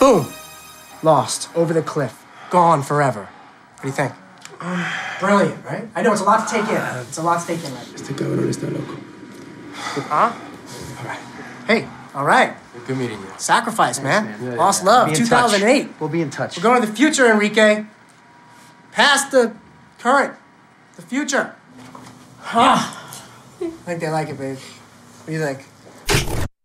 Boom. Lost. Over the cliff. Gone forever. What do you think? Brilliant, right? I know it's a lot to take in. It's a lot to take in, right? Este cabrón está loco. Huh? All right. Hey, all right. Good meeting you. Sacrifice, man. Yeah, Lost Love, 2008. We'll be in touch. We're going to the future, Enrique. Past the current. The future. I think they like it, babe. What do you think?